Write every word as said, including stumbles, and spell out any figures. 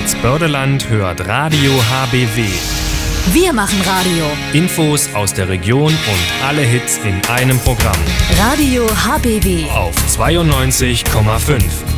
Erzbördeland hört Radio H B W. Wir machen Radio. Infos aus der Region und alle Hits in einem Programm. Radio H B W Auf zweiundneunzig Komma fünf.